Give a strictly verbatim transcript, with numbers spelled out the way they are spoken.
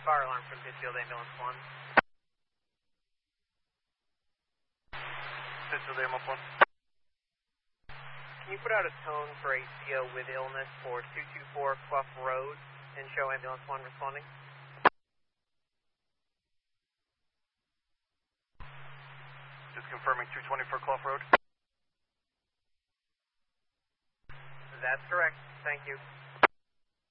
fire alarm from Pittsfield Ambulance one. Pittsfield Ambulance one. Can you put out a tone for a C O with illness for two two four Clough Road and show Ambulance one responding? Just confirming two twenty-four Clough Road. That's correct. Thank you.